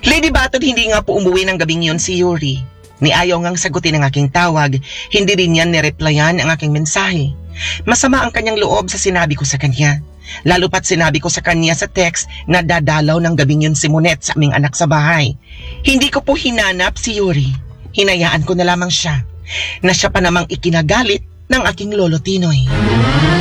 Lady Baton, hindi nga po umuwi ng gabing yun si Yuri. Ni ayaw ngang sagutin ang aking tawag, hindi rin niya nireplyan ang aking mensahe. Masama ang kanyang loob sa sinabi ko sa kanya. Lalo pat sinabi ko sa kanya sa text na dadalaw ng gabing yun si Monet sa aming anak sa bahay. Hindi ko po hinanap si Yuri. Hinayaan ko na lamang siya, na siya pa namang ikinagalit ng aking lolo Tinoy.